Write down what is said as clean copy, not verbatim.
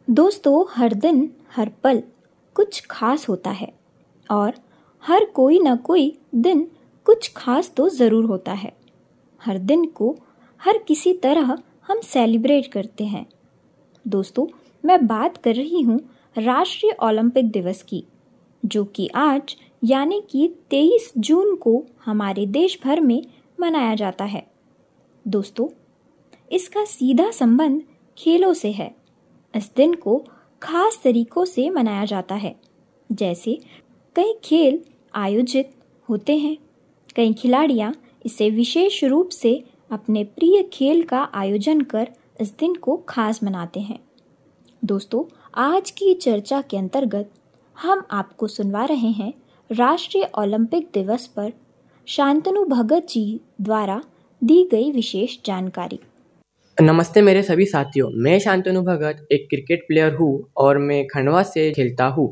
दोस्तों, हर दिन हर पल कुछ खास होता है और हर कोई ना कोई दिन कुछ खास तो ज़रूर होता है। हर दिन को हर किसी तरह हम सेलिब्रेट करते हैं। दोस्तों, मैं बात कर रही हूँ राष्ट्रीय ओलंपिक दिवस की, जो कि आज यानी कि 23 जून को हमारे देश भर में मनाया जाता है। दोस्तों, इसका सीधा संबंध खेलों से है। इस दिन को खास तरीकों से मनाया जाता है, जैसे कई खेल आयोजित होते हैं। कई खिलाड़ियां इसे विशेष रूप से अपने प्रिय खेल का आयोजन कर इस दिन को खास मनाते हैं। दोस्तों, आज की चर्चा के अंतर्गत हम आपको सुनवा रहे हैं राष्ट्रीय ओलंपिक दिवस पर शांतनु भगत जी द्वारा दी गई विशेष जानकारी। नमस्ते मेरे सभी साथियों, मैं शांतनु भगत एक क्रिकेट प्लेयर हूँ और मैं खंडवा से खेलता हूँ।